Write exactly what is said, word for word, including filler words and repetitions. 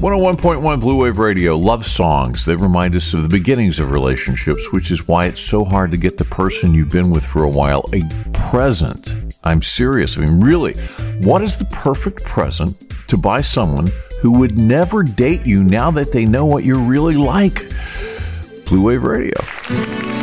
one oh one point one Blue Wave Radio, love songs. They remind us of the beginnings of relationships, which is why it's so hard to get the person you've been with for a while a present. I'm serious. I mean, really, what is the perfect present to buy someone who would never date you now that they know what you're really like? Blue Wave Radio.